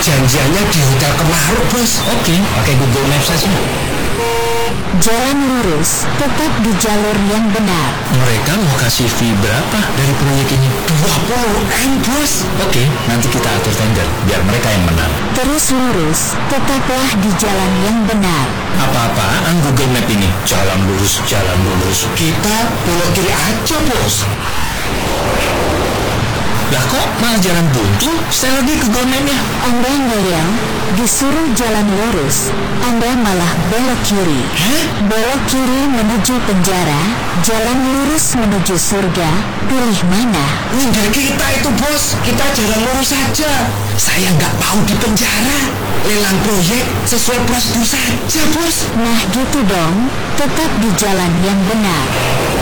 Janjiannya di Hotel Kemaruk, Bos. Oke, pakai Google Maps saja. Jalan lurus, tetap di jalur yang benar. Mereka mau kasih fee berapa dari proyek ini? 20 M, Bos. Oke, nanti kita atur tender biar mereka yang menang. Terus lurus, tetaplah di jalan yang benar. Apa-apaan Google Map ini? Jalan lurus, jalan lurus. Kita belok kiri aja, Bos. Lah kok malah jalan buntu? Saya lagi ke Google Map-nya. Anda ngeyel, disuruh jalan lurus, Anda malah belok kiri. Belok kiri menuju penjara, jalan lurus menuju surga. Pilih mana? Enggak kita itu, Bos. Kita jalan lurus saja. Saya nggak mau di penjara. Lelang proyek sesuai prosedur saja, Bos. Nah gitu dong, tetap di jalan yang benar.